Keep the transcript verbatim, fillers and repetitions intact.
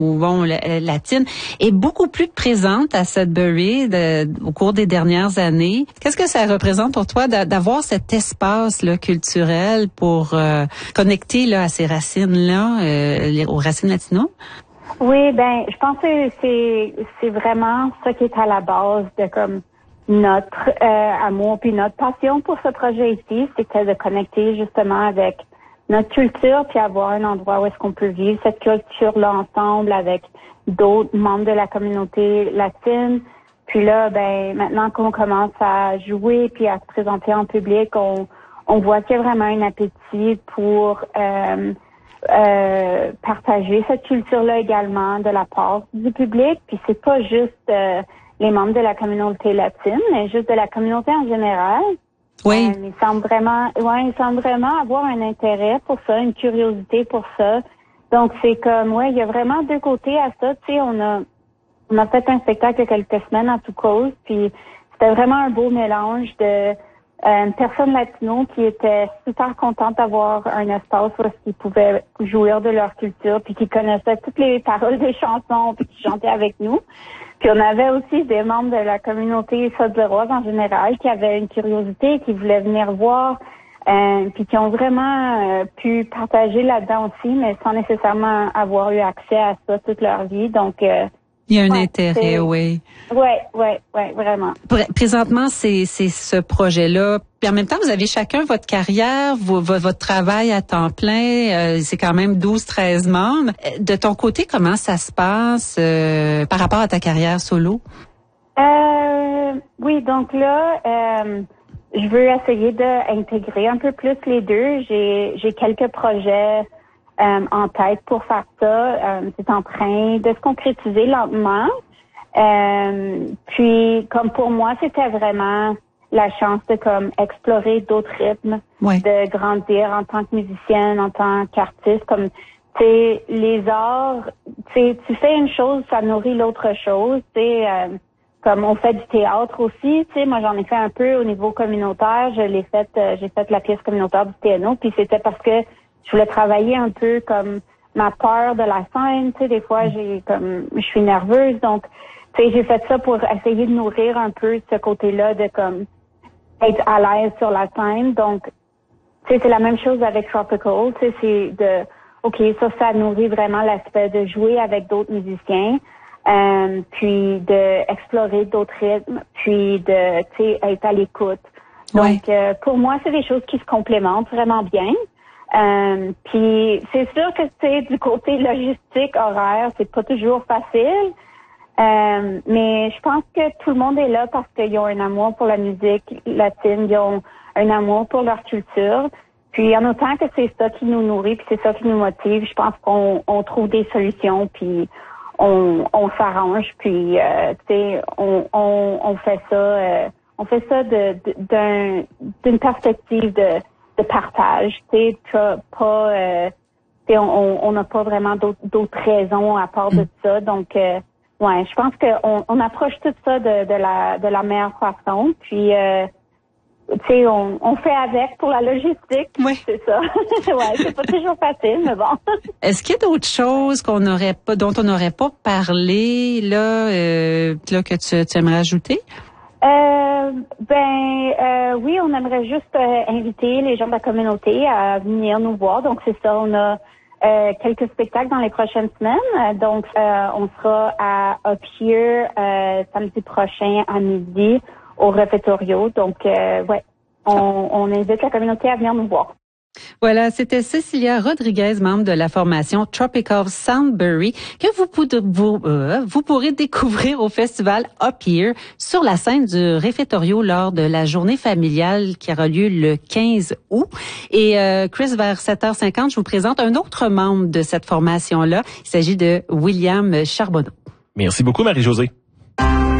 ou bon la, latine, est beaucoup plus présente à Sudbury de, au cours des dernières années. Qu'est-ce que ça représente pour toi d'avoir cet espace là culturel pour euh, connecter là à ces racines-là, euh, aux racines latino? Oui, ben, je pense que c'est c'est vraiment ça qui est à la base de comme notre euh, amour puis notre passion pour ce projet ici, c'était de connecter justement avec notre culture puis avoir un endroit où est-ce qu'on peut vivre cette culture-là ensemble avec d'autres membres de la communauté latine. Puis là, ben, maintenant qu'on commence à jouer puis à se présenter en public, on on voit qu'il y a vraiment un appétit pour euh, euh, partager cette culture-là également de la part du public. Puis c'est pas juste euh, les membres de la communauté latine, mais juste de la communauté en général. Oui. Euh, ils semblent vraiment, ouais, ils semblent vraiment avoir un intérêt pour ça, une curiosité pour ça. Donc c'est comme, ouais, il y a vraiment deux côtés à ça. Tu sais, on a, on a fait un spectacle il y a quelques semaines à Two Coast, puis c'était vraiment un beau mélange de euh, une personne latino qui était super contente d'avoir un espace où ils pouvaient jouir de leur culture, puis qui connaissaient toutes les paroles des chansons, puis qui chantaient avec nous. Puis on avait aussi des membres de la communauté sudburoise en général qui avaient une curiosité, qui voulaient venir voir, euh, puis qui ont vraiment euh, pu partager là-dedans aussi, mais sans nécessairement avoir eu accès à ça toute leur vie. Donc euh, il y a un ouais, intérêt, oui. Oui, oui, oui, vraiment. Présentement, c'est c'est ce projet-là. Puis en même temps, vous avez chacun votre carrière, vos, votre travail à temps plein. Euh, c'est quand même douze, treize membres. De ton côté, comment ça se passe euh, par rapport à ta carrière solo? Euh, oui, donc là, euh, je veux essayer d'intégrer un peu plus les deux. J'ai j'ai quelques projets euh, en tête pour faire ça. Euh, c'est en train de se concrétiser lentement. Euh, puis, comme pour moi, c'était vraiment la chance de comme explorer d'autres rythmes, ouais. de grandir en tant que musicienne, en tant qu'artiste. Comme, tu sais, les arts, tu sais, tu fais une chose, ça nourrit l'autre chose. Tu sais, euh, comme on fait du théâtre aussi. Tu sais, moi j'en ai fait un peu au niveau communautaire. Je l'ai fait, euh, j'ai fait la pièce communautaire du piano. Puis c'était parce que je voulais travailler un peu comme ma peur de la scène. Tu sais, des fois j'ai comme, je suis nerveuse, donc tu sais, j'ai fait ça pour essayer de nourrir un peu ce côté-là de comme être à l'aise sur la scène. Donc, tu sais, c'est la même chose avec Tropical. Tu sais, c'est de, ok, ça, ça nourrit vraiment l'aspect de jouer avec d'autres musiciens, euh, puis de explorer d'autres rythmes, puis de, tu sais, être à l'écoute. Donc, ouais. euh, pour moi, c'est des choses qui se complémentent vraiment bien. Euh, puis, c'est sûr que, tu sais, du côté logistique, horaire, c'est pas toujours facile. Euh, mais je pense que tout le monde est là parce qu'ils ont un amour pour la musique latine, ils ont un amour pour leur culture. Puis en autant que c'est ça qui nous nourrit, puis c'est ça qui nous motive, je pense qu'on on trouve des solutions, puis on, on s'arrange, puis euh, tu sais, on, on, on fait ça, euh, on fait ça de, de, d'un, d'une perspective de, de partage, tu sais, pas, pas euh, tu sais, on, on n'a pas vraiment d'autres, d'autres raisons à part de ça, donc. Euh, Ouais, je pense qu'on on approche tout ça de, de la de la meilleure façon. Puis, euh, tu sais, on, on fait avec pour la logistique. Oui. C'est ça. Ouais, c'est pas toujours facile, mais bon. Est-ce qu'il y a d'autres choses qu'on n'aurait pas, dont on n'aurait pas parlé là, euh, là que tu, tu aimerais ajouter? Euh, ben, euh, oui, on aimerait juste euh, inviter les gens de la communauté à venir nous voir. Donc c'est ça, on a Euh, quelques spectacles dans les prochaines semaines. Donc, euh, on sera à Up Here euh, samedi prochain à midi au Réfectorio. Donc, euh, ouais, on, on invite la communauté à venir nous voir. Voilà, c'était Cecilia Rodriguez, membre de la formation Tropical Soundbury, que vous, vous, euh, vous pourrez découvrir au festival Up Here sur la scène du Réfectorio lors de la journée familiale qui aura lieu le quinze août. Et euh, Chris, vers sept heures cinquante, je vous présente un autre membre de cette formation-là. Il s'agit de William Charbonneau. Merci beaucoup, Marie-Josée.